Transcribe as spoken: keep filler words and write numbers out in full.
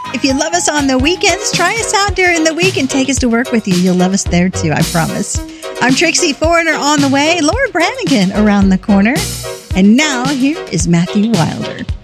If you love us on the weekends, try us out during the week and take us to work with you. You'll love us there too, I promise. I'm Trixie Foreigner on the way, Laura Branigan around the corner. And now, here is Matthew Wilder.